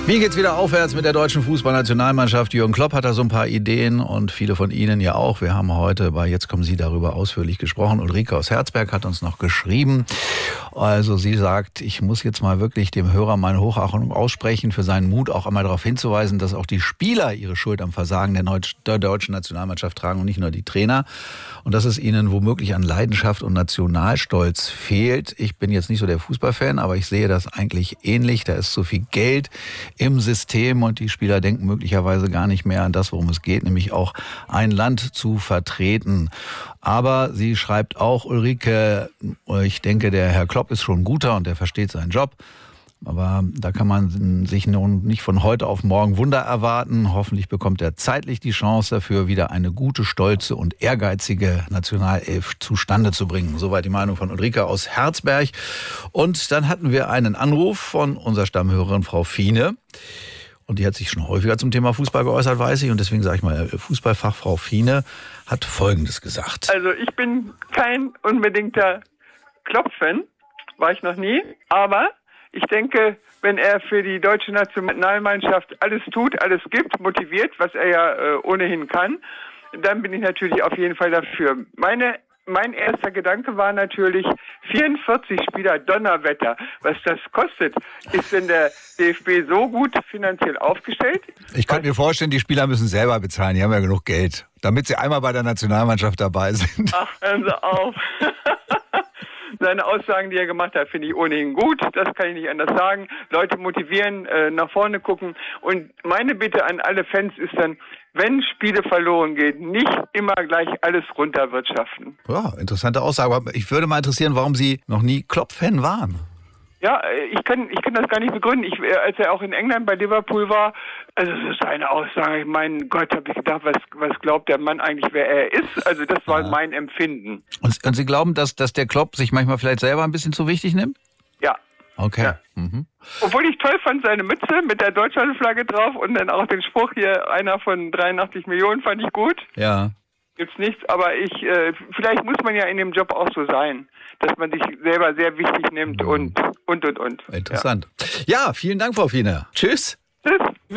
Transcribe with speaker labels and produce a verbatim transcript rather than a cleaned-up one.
Speaker 1: Wie geht's wieder aufwärts mit der deutschen Fußballnationalmannschaft? Jürgen Klopp hat da so ein paar Ideen und viele von Ihnen ja auch. Wir haben heute bei Jetzt kommen Sie darüber ausführlich gesprochen. Ulrike aus Herzberg hat uns noch geschrieben. Also sie sagt, ich muss jetzt mal wirklich dem Hörer meine Hochachtung aussprechen für seinen Mut, auch einmal darauf hinzuweisen, dass auch die Spieler ihre Schuld am Versagen der, Neut- der deutschen Nationalmannschaft tragen und nicht nur die Trainer. Und dass es ihnen womöglich an Leidenschaft und Nationalstolz fehlt. Ich bin jetzt nicht so der Fußballfan, aber ich sehe das eigentlich ähnlich. Da ist so viel Geld im System und die Spieler denken möglicherweise gar nicht mehr an das, worum es geht, nämlich auch ein Land zu vertreten. Aber sie schreibt auch, Ulrike, ich denke, der Herr Klopp ist schon ein guter und der versteht seinen Job. Aber da kann man sich nun nicht von heute auf morgen Wunder erwarten. Hoffentlich bekommt er zeitlich die Chance dafür, wieder eine gute, stolze und ehrgeizige Nationalelf zustande zu bringen. Soweit die Meinung von Ulrike aus Herzberg. Und dann hatten wir einen Anruf von unserer Stammhörerin Frau Fiene. Und die hat sich schon häufiger zum Thema Fußball geäußert, weiß ich. Und deswegen sage ich mal, Fußballfachfrau Fiene hat Folgendes gesagt.
Speaker 2: Also ich bin kein unbedingter Klopp-Fan, war ich noch nie, aber ich denke, wenn er für die deutsche Nationalmannschaft alles tut, alles gibt, motiviert, was er ja äh, ohnehin kann, dann bin ich natürlich auf jeden Fall dafür. Meine, mein erster Gedanke war natürlich, vierundvierzig Spieler, Donnerwetter, was das kostet. Ist denn der D F B so gut finanziell aufgestellt?
Speaker 1: Ich könnte mir vorstellen, die Spieler müssen selber bezahlen, die haben ja genug Geld, damit sie einmal bei der Nationalmannschaft dabei sind.
Speaker 2: Ach, hören Sie auf. Seine Aussagen, die er gemacht hat, finde ich ohnehin gut. Das kann ich nicht anders sagen. Leute motivieren, äh, nach vorne gucken. Und meine Bitte an alle Fans ist dann, wenn Spiele verloren gehen, nicht immer gleich alles runterwirtschaften.
Speaker 1: Ja, interessante Aussage. Aber ich würde mal interessieren, warum Sie noch nie Klopp-Fan waren.
Speaker 2: Ja, ich kann, ich kann das gar nicht begründen. Ich, als er auch in England bei Liverpool war, also das ist eine Aussage, mein Gott, habe ich gedacht, was, was glaubt der Mann eigentlich, wer er ist? Also das war ja mein Empfinden. Und,
Speaker 1: und Sie glauben, dass, dass der Klopp sich manchmal vielleicht selber ein bisschen zu wichtig nimmt?
Speaker 2: Ja.
Speaker 1: Okay.
Speaker 2: Ja.
Speaker 1: Mhm.
Speaker 2: Obwohl ich toll fand, seine Mütze mit der Deutschlandflagge drauf und dann auch den Spruch hier, einer von dreiundachtzig Millionen, fand ich gut.
Speaker 1: Ja.
Speaker 2: Gibt's nichts, aber ich, äh, vielleicht muss man ja in dem Job auch so sein, dass man sich selber sehr wichtig nimmt und, und, und, und.
Speaker 1: Interessant. Ja, ja, vielen Dank, Frau Fiene. Tschüss.
Speaker 2: Tschüss.